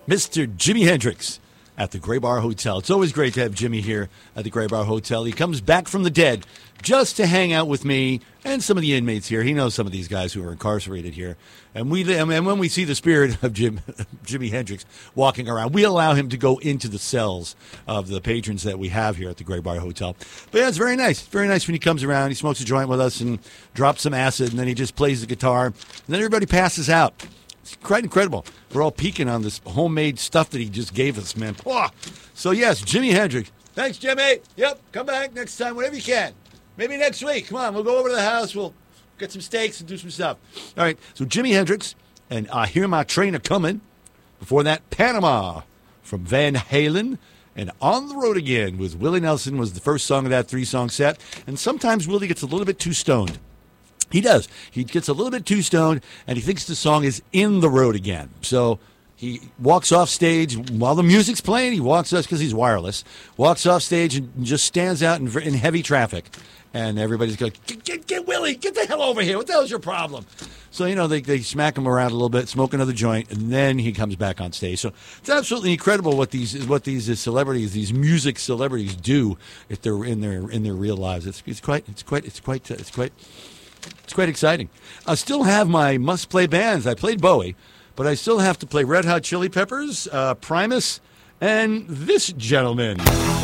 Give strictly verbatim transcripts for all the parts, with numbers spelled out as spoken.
Mister Jimi Hendrix at the Gray Bar Hotel. It's always great to have Jimmy here at the Gray Bar Hotel. He comes back from the dead just to hang out with me and some of the inmates here. He knows some of these guys who are incarcerated here. And we and when we see the spirit of Jim, Jimi Hendrix walking around, we allow him to go into the cells of the patrons that we have here at the Gray Bar Hotel. But yeah, it's very nice. It's very nice when he comes around. He smokes a joint with us and drops some acid, and then he just plays the guitar. And then everybody passes out. It's quite incredible. We're all peeking on this homemade stuff that he just gave us, man. Oh. So, yes, Jimi Hendrix. Thanks, Jimmy. Yep, come back next time, whenever you can. Maybe next week. Come on, we'll go over to the house. We'll get some steaks and do some stuff. All right, so Jimi Hendrix and I Hear My Train A-Comin'. Before that, Panama from Van Halen. And On the Road Again with Willie Nelson was the first song of that three-song set. And sometimes Willie gets a little bit too stoned. He does. He gets a little bit too stoned, and he thinks the song is In the Road Again. So he walks off stage while the music's playing. He walks us because he's wireless. Walks off stage and just stands out in, in heavy traffic. And everybody's going, get, get, get Willie, get the hell over here. What the hell's your problem? So, you know, they, they smack him around a little bit, smoke another joint, and then he comes back on stage. So it's absolutely incredible what these what these celebrities, these music celebrities do if they're in their in their real lives. It's it's quite it's quite it's quite it's quite It's quite exciting. I still have my must-play bands. I played Bowie, but I still have to play Red Hot Chili Peppers, uh, Primus, and this gentleman.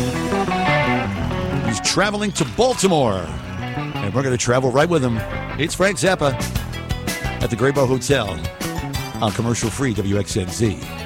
He's traveling to Baltimore, and we're going to travel right with him. It's Frank Zappa at the Gray Bar Hotel on commercial-free W X N Z.